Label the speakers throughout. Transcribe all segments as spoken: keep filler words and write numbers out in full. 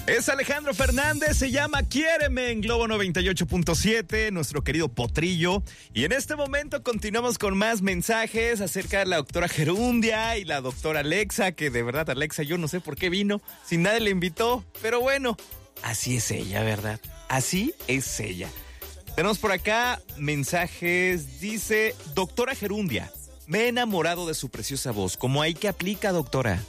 Speaker 1: Es Alejandro Fernández, se llama Quiéreme en Globo noventa y ocho punto siete, nuestro querido Potrillo. Y en este momento continuamos con más mensajes acerca de la doctora Gerundia y la doctora Alexa, que de verdad Alexa yo no sé por qué vino, si nadie le invitó, pero bueno, así es ella, ¿verdad? Así es ella. Tenemos por acá mensajes, dice, doctora Gerundia, me he enamorado de su preciosa voz, ¿cómo hay que aplica, doctora?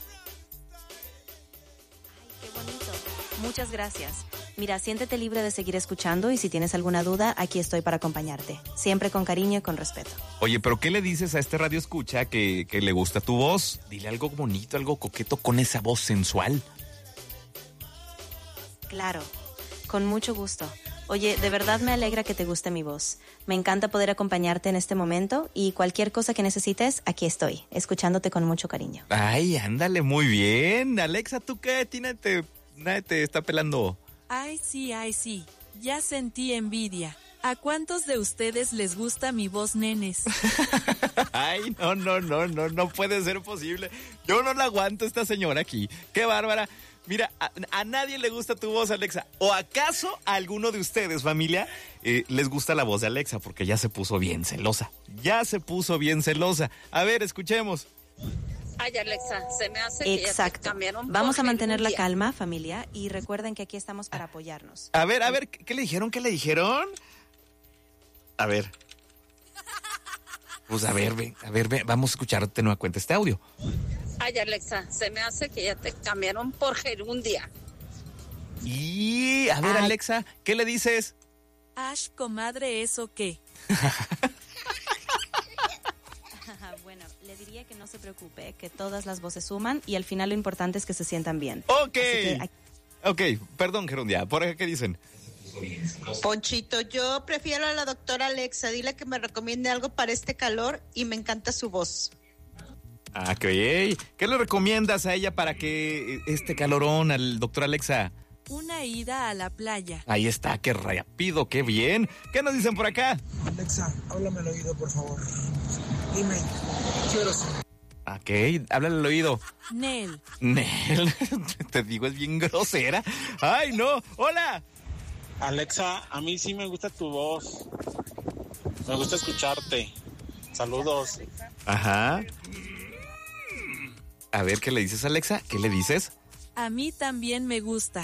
Speaker 2: Muchas gracias. Mira, siéntete libre de seguir escuchando y si tienes alguna duda, aquí estoy para acompañarte. Siempre con cariño y con respeto.
Speaker 1: Oye, pero ¿qué le dices a este radio escucha que, que le gusta tu voz? Dile algo bonito, algo coqueto con esa voz sensual.
Speaker 2: Claro, con mucho gusto. Oye, de verdad me alegra que te guste mi voz. Me encanta poder acompañarte en este momento y cualquier cosa que necesites, aquí estoy, escuchándote con mucho cariño.
Speaker 1: Ay, ándale, muy bien. Alexa, ¿tú qué? Tina, te... Nadie te está pelando.
Speaker 3: Ay, sí, ay, sí. Ya sentí envidia. ¿A cuántos de ustedes les gusta mi voz, nenes?
Speaker 1: Ay, no, no, no, no, no puede ser posible. Yo no la aguanto esta señora aquí. Qué bárbara. Mira, a, a nadie le gusta tu voz, Alexa. ¿O acaso a alguno de ustedes, familia, eh, les gusta la voz de Alexa? Porque ya se puso bien celosa. Ya se puso bien celosa. A ver, escuchemos.
Speaker 4: Ay, Alexa, se me hace que
Speaker 2: Exacto.
Speaker 4: ya te cambiaron.
Speaker 2: Vamos a mantener la calma, familia, y recuerden que aquí estamos para apoyarnos.
Speaker 1: A ver, a ver, ¿qué le dijeron? ¿Qué le dijeron? A ver. Pues a ver, ven, a ver, ven, vamos a escucharte nueva cuenta este audio.
Speaker 4: Ay, Alexa, se me hace que ya te cambiaron por Gerundia.
Speaker 1: Y, a ver, Ay. Alexa, ¿qué le dices?
Speaker 3: Ash, comadre, ¿eso qué?
Speaker 2: Bueno, le diría que no se preocupe, que todas las voces suman y al final lo importante es que se sientan bien.
Speaker 1: Ok,
Speaker 2: que...
Speaker 1: ok, perdón, Gerundia, ¿por acá qué dicen?
Speaker 5: Ponchito, yo prefiero a la doctora Alexa, dile que me recomiende algo para este calor y me encanta su voz.
Speaker 1: Ah, ok, ¿qué le recomiendas a ella para que este calorón, al doctor Alexa?
Speaker 3: Una ida a la playa.
Speaker 1: Ahí está, qué rápido, qué bien. ¿Qué nos dicen por acá?
Speaker 6: Alexa, háblame al oído, por favor. Dime, quiero ser.
Speaker 1: Ok, háblale al oído.
Speaker 3: Nel.
Speaker 1: Nel, te digo, es bien grosera. Ay, no, hola.
Speaker 7: Alexa, a mí sí me gusta tu voz. Me gusta escucharte. Saludos.
Speaker 1: Ajá. A ver, ¿qué le dices, Alexa? ¿Qué le dices?
Speaker 3: A mí también me gusta.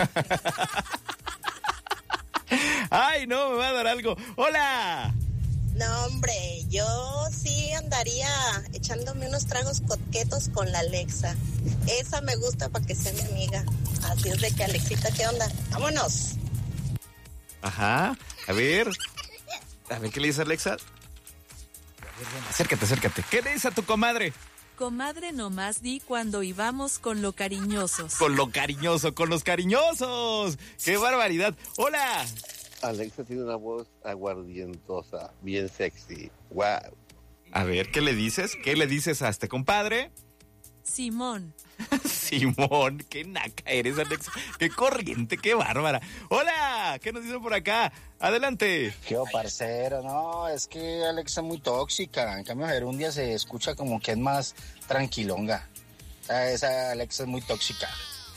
Speaker 1: Ay, no, me va a dar algo. ¡Hola!
Speaker 8: No, hombre, yo sí andaría echándome unos tragos coquetos con la Alexa. Esa me gusta para que sea mi amiga. Así es de que, Alexita, ¿qué onda? ¡Vámonos!
Speaker 1: Ajá, a ver. A ver, ¿qué le dice Alexa? A ver, ven, acércate, acércate. ¿Qué le dice a tu comadre?
Speaker 3: Comadre, nomás di cuando íbamos con lo cariñosos.
Speaker 1: Con lo cariñoso, con los cariñosos. ¡Qué barbaridad! ¡Hola!
Speaker 9: Alexa tiene una voz aguardientosa, bien sexy. ¡Wow!
Speaker 1: A ver, ¿qué le dices? ¿Qué le dices a este compadre?
Speaker 3: Simón.
Speaker 1: Simón, qué naca eres, Alexa. Qué corriente, qué bárbara. ¡Hola! ¿Qué nos dicen por acá? Adelante.
Speaker 10: Qué parcero, no, es que Alexa es muy tóxica. En cambio, Gerundia se escucha como que es más tranquilonga. Esa Alexa es muy tóxica.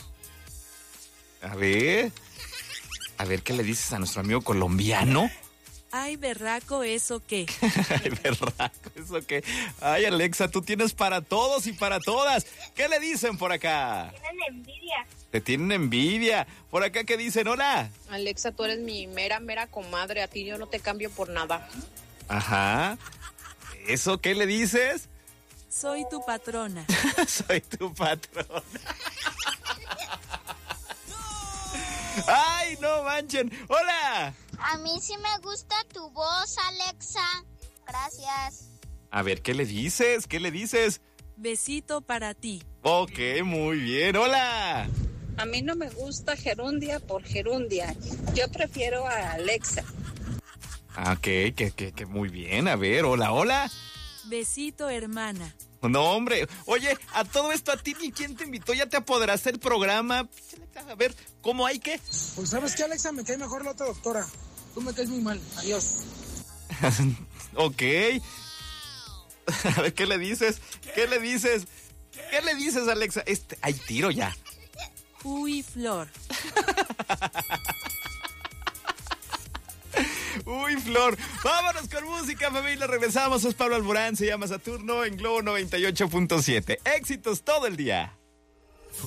Speaker 1: A ver. A ver, ¿qué le dices a nuestro amigo colombiano?
Speaker 3: Ay, berraco, ¿eso qué?
Speaker 1: Ay, berraco, ¿eso qué? Ay, Alexa, tú tienes para todos y para todas. ¿Qué le dicen por acá?
Speaker 11: Tienen envidia.
Speaker 1: Te tienen envidia. Por acá, ¿qué dicen? Hola.
Speaker 11: Alexa, tú eres mi mera, mera comadre. A ti yo no te cambio por nada.
Speaker 1: Ajá. ¿Eso qué le dices?
Speaker 3: Soy tu patrona.
Speaker 1: Soy tu patrona. ¡Ay, no manchen! ¡Hola!
Speaker 12: A mí sí me gusta tu voz, Alexa. Gracias.
Speaker 1: A ver, ¿qué le dices? ¿Qué le dices?
Speaker 3: Besito para ti.
Speaker 1: Ok, muy bien. ¡Hola!
Speaker 4: A mí no me gusta Gerundia por Gerundia. Yo prefiero a Alexa.
Speaker 1: Ok, que, que, que muy bien. A ver, hola, hola.
Speaker 3: Besito, hermana.
Speaker 1: No, hombre. Oye, a todo esto, a ti ni quién te invitó, ya te apoderaste del programa. A ver, ¿cómo hay que?
Speaker 6: Pues, ¿sabes qué, Alexa? Me cae mejor la otra doctora. Tú me caes muy mal. Adiós.
Speaker 1: Ok. A ver, ¿qué le dices? ¿Qué le dices? ¿Qué le dices, Alexa? Este, hay tiro ya.
Speaker 3: Uy, Flor.
Speaker 1: Uy, Flor. Vámonos con música, familia. Regresamos. Es Pablo Alborán. Se llama Saturno en Globo noventa y ocho punto siete. Éxitos todo el día.